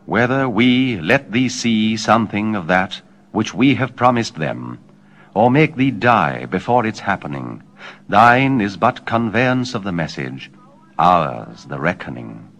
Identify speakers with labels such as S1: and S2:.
S1: whether we let thee see something of that which we have promised them, or make thee die before its happening. Thine is but conveyance of the message, ours the reckoning.